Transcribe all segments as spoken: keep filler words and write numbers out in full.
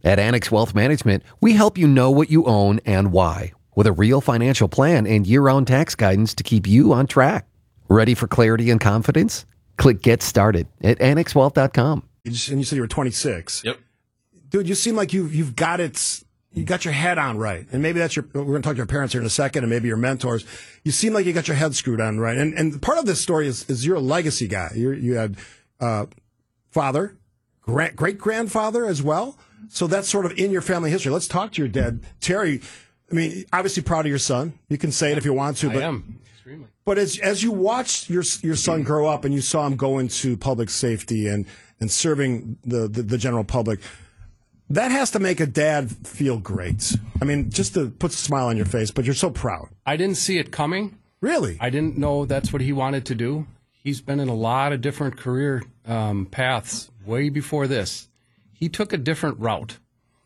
At Annex Wealth Management, we help you know what you own and why, with a real financial plan and year-round tax guidance to keep you on track. Ready for clarity and confidence? Click Get Started at annex wealth dot com. And you said you were twenty-six. Yep. Dude, you seem like you've, you've got it, you got your head on right. And maybe that's your, we're going to talk to your parents here in a second and maybe your mentors. You seem like you got your head screwed on right. And and part of this story is, is you're a legacy guy. You're, you had uh, father, great grandfather as well. So that's sort of in your family history. Let's talk to your dad. Terry, I mean, obviously proud of your son. You can say it if you want to. But, I am, extremely. But as as you watched your your son grow up and you saw him go into public safety and, and serving the, the, the general public, that has to make a dad feel great. I mean, just to put a smile on your face, but you're so proud. I didn't see it coming. Really? I didn't know that's what he wanted to do. He's been in a lot of different career um, paths way before this. He took a different route,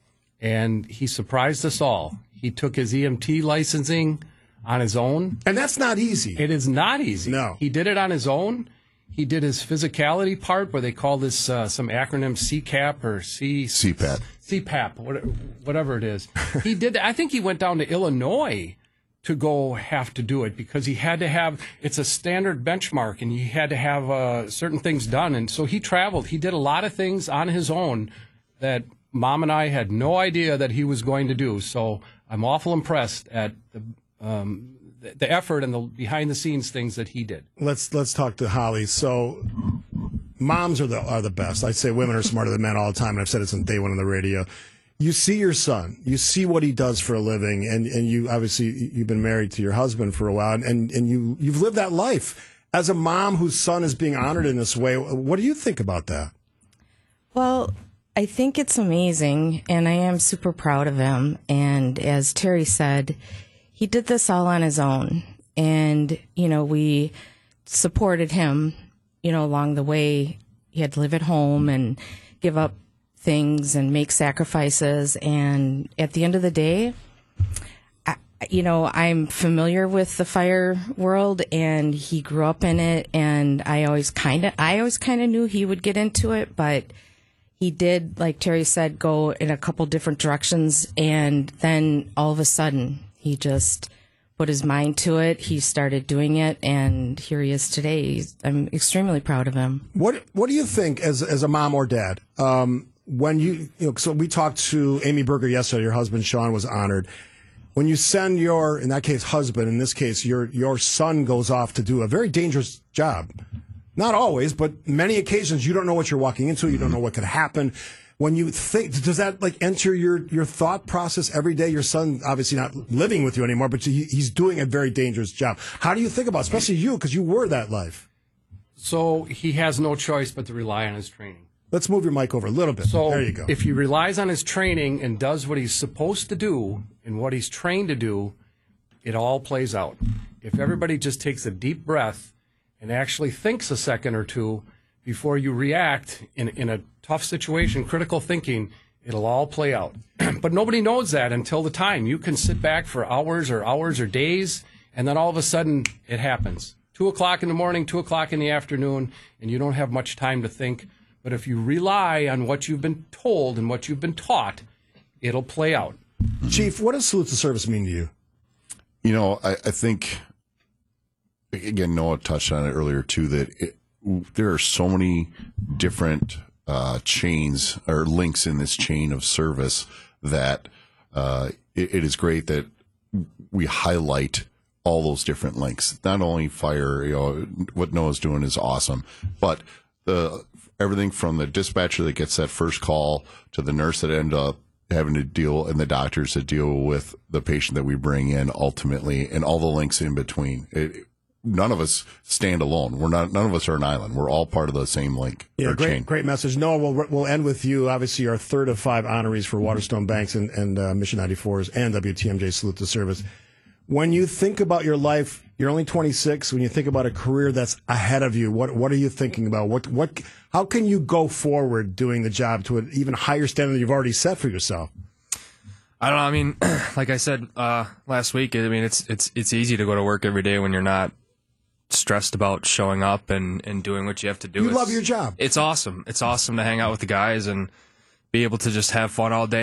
and he surprised us all. He took his E M T licensing on his own. And that's not easy. It is not easy. No. He did it on his own. He did his physicality part, where they call this uh, some acronym C CAP or C... C PAP. C PAP, whatever it is. He did. I think he went down to Illinois to go have to do it because he had to have, it's a standard benchmark and he had to have uh, certain things done. And so he traveled. He did a lot of things on his own that Mom and I had no idea that he was going to do. So I'm awful impressed at the, um, the, the effort and the behind the scenes things that he did. Let's let's talk to Holly. So moms are the are the best. I say women are smarter than men all the time, and I've said it since day one on the radio. You see your son, you see what he does for a living, and, and you obviously you've been married to your husband for a while, and, and you you've lived that life. As a mom whose son is being honored in this way, what do you think about that? Well, I think it's amazing, and I am super proud of him. And as Terry said, he did this all on his own, and you know we supported him, you know, along the way. He had to live at home and give up things and make sacrifices. And at the end of the day, I, you know, I'm familiar with the fire world, and he grew up in it. And I always kind of, I always kind of knew he would get into it, but he did, like Terry said, go in a couple different directions. And then all of a sudden, he just put his mind to it. He started doing it, and here he is today. He's, I'm extremely proud of him. What What do you think, as as a mom or dad, um, when you, you know, so we talked to Amy Berger yesterday. Your husband Sean was honored. When you send your, in that case, husband, in this case, your your son goes off to do a very dangerous job. Not always, but many occasions, you don't know what you're walking into. You don't know what could happen. When you think, does that like enter your, your thought process every day? Your son obviously not living with you anymore, but he, he's doing a very dangerous job. How do you think about it? Especially you, because you were that life. So he has no choice but to rely on his training. Let's move your mic over a little bit. So there you go. If he relies on his training and does what he's supposed to do and what he's trained to do, it all plays out. If everybody just takes a deep breath and actually thinks a second or two before you react in, in a tough situation, critical thinking, it'll all play out. But nobody knows that until the time. You can sit back for hours or hours or days, and then all of a sudden it happens. Two o'clock in the morning, two o'clock in the afternoon, and you don't have much time to think. But if you rely on what you've been told and what you've been taught, it'll play out. Chief, what does salute to service mean to you? You know, I, I think, again, Noah touched on it earlier, too, that it, there are so many different uh, chains or links in this chain of service that uh, it, it is great that we highlight all those different links. Not only fire, you know, what Noah's doing is awesome, but the everything from the dispatcher that gets that first call to the nurse that end up having to deal and the doctors that deal with the patient that we bring in ultimately, and all the links in between. It, none of us stand alone. We're not. None of us are an island. We're all part of the same link. Yeah, or great, chain. great message. Noah, we'll we'll end with you. Obviously, our third of five honorees for Waterstone Banks and, and uh, Mission ninety-fours and W T M J Salute to Service. When you think about your life, you're only twenty-six. When you think about a career that's ahead of you, what what are you thinking about? What what? How can you go forward doing the job to an even higher standard than you've already set for yourself? I don't know. I mean, like I said uh, last week, I mean, it's it's it's easy to go to work every day when you're not stressed about showing up and, and doing what you have to do. You it's, love your job. It's awesome. It's awesome to hang out with the guys and be able to just have fun all day.